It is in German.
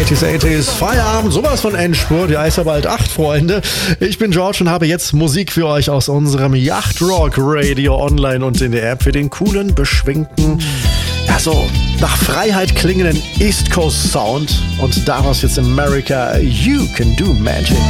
80s, Feierabend, sowas von Endspurt. Ja, ist ja bald 8, Freunde. Ich bin George und habe jetzt Musik für euch aus unserem Yachtrock Radio online und in der App für den coolen, beschwingten, ja so nach Freiheit klingenden East Coast Sound. Und daraus jetzt America, You Can Do Magic.